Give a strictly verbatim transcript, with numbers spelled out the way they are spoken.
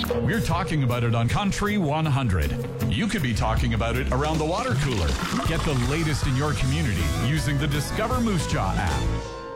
We're talking about it on Country one hundred. You could be talking about it around the water cooler. Get the latest in your community using the Discover Moose Jaw app.